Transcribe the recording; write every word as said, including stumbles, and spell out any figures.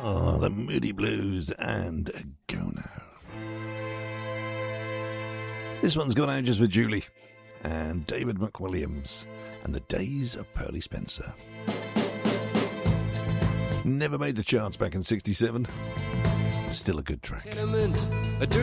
Oh, the Moody Blues and Go Now. This one's gone out just for Julie and David McWilliams and the Days of Pearly Spencer. Never made the charts back in sixty-seven. Still a good track. Tenement, a